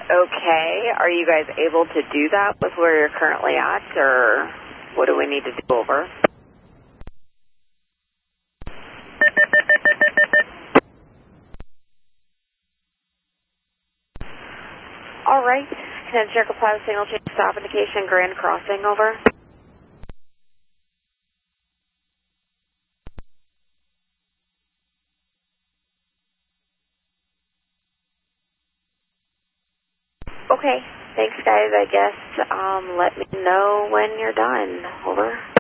Okay, are you guys able to do that with where you're currently at, or what do we need to do over? All right, can I check a pilot signal change stop indication Grand Crossing over? Okay, thanks guys, I guess let me know when you're done. Over.